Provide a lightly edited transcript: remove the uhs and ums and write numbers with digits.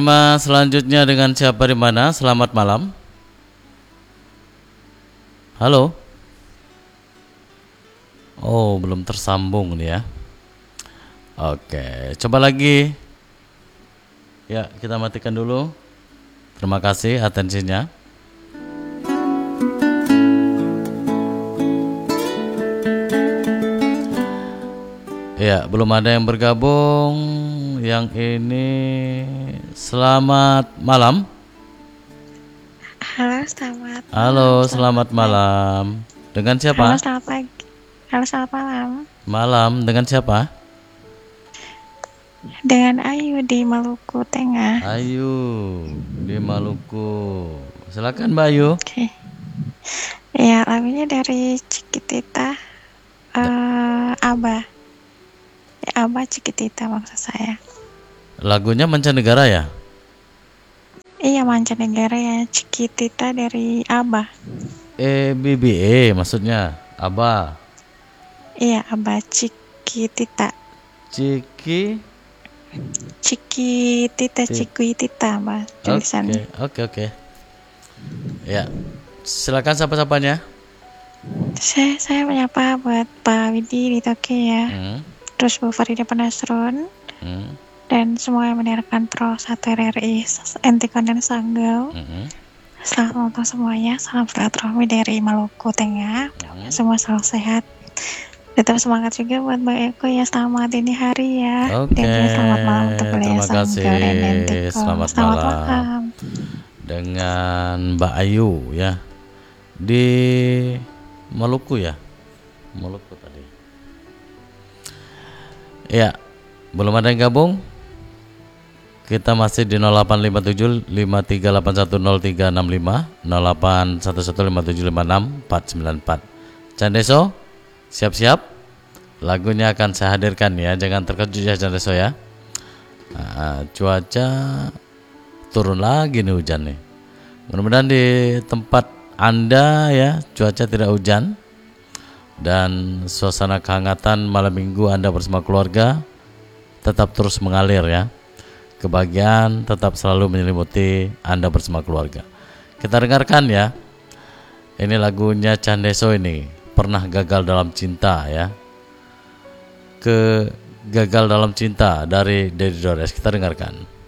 Selanjutnya dengan siapa di mana? Selamat malam. Halo. Oh, belum tersambung nih ya. Oke, coba lagi. Ya, kita matikan dulu. Terima kasih atensinya. Ya, belum ada yang bergabung. Yang ini selamat malam. Halo, selamat Halo, malam. selamat malam. Dengan Halo, siapa? selamat pagi. Halo, selamat malam. Malam, dengan siapa? Dengan Ayu di Maluku Tengah. Ayu di Maluku. Silakan Mbak Ayu. Oke. Ya, lagunya dari Cikitita. Abah. Ya, Abah Cikitita maksud saya. Lagunya mancanegara ya? Iya, mancanegara ya. Cikitita dari Abah. BBA maksudnya. Aba. Iya, Abah Cikitita. Ciki. Cikitita, Mbak. Tulisannya. Oke. Ya. Silakan sapa-sapanya. Saya menyapa buat Pak Widi di Tokyo ya. Terus Bu Farida Penasron. Dan semua yang mendengarkan Pro 1 RRI Antikonden Sanggau. Selamat ulang tahun semuanya. Salam silaturahmi dari Maluku Tengah. Semua selalu sehat. Tetap semangat juga buat Mbak Eko ya. Selamat dini hari ya. Oke. Dan selamat malam untuk Terima kasih. Selamat malam. Dengan Mbak Ayu ya. Di Maluku ya. Maluku tadi. Ya. Belum ada yang gabung? Kita masih di 0857 53810365 08115756 494. Candeso, siap-siap. Lagunya akan saya hadirkan ya. Jangan terkejut ya Candeso ya. Cuaca turun lagi nih hujan nih. Mudah-mudahan di tempat Anda ya cuaca tidak hujan. Dan suasana kehangatan malam minggu Anda bersama keluarga tetap terus mengalir ya. Kebahagiaan tetap selalu menyelimuti Anda bersama keluarga. Kita dengarkan ya. Ini lagunya Candeso ini, Pernah Gagal Dalam Cinta ya. Gagal Dalam Cinta dari Deddy Dores. Kita dengarkan.